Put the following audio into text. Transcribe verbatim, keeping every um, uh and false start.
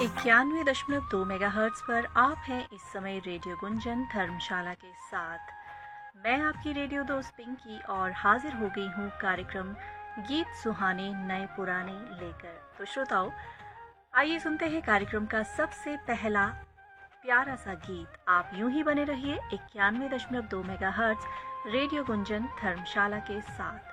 इक्यानवे दशमलव दो मेगा हर्ट्स पर आप हैं इस समय रेडियो गुंजन धर्मशाला के साथ। मैं आपकी रेडियो दोस्त पिंकी और हाजिर हो गई हूँ कार्यक्रम गीत सुहाने नए पुराने लेकर। तो श्रोताओं, आइए सुनते हैं कार्यक्रम का सबसे पहला प्यारा सा गीत। आप यूं ही बने रहिए इक्यानवे दशमलव दो मेगा हर्ट्स रेडियो गुंजन धर्मशाला के साथ।